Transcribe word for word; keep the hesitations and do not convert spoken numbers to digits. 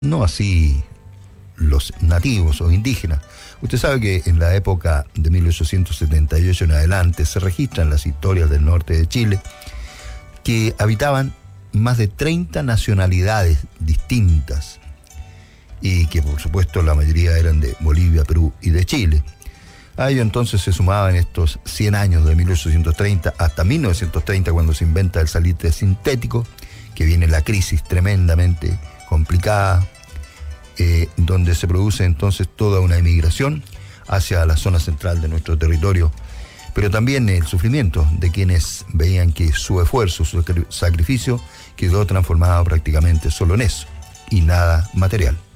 no así los nativos o indígenas. Usted sabe que en la época de mil ochocientos setenta y ocho en adelante se registran las historias del norte de Chile que habitaban más de treinta nacionalidades distintas y que por supuesto la mayoría eran de Bolivia, Perú y de Chile. A ello entonces se sumaban estos cien años de mil ochocientos treinta hasta mil novecientos treinta, cuando se inventa el salitre sintético, que viene la crisis tremendamente complicada, eh, donde se produce entonces toda una emigración hacia la zona central de nuestro territorio, pero también el sufrimiento de quienes veían que su esfuerzo, su sacrificio quedó transformado prácticamente solo en eso y nada material.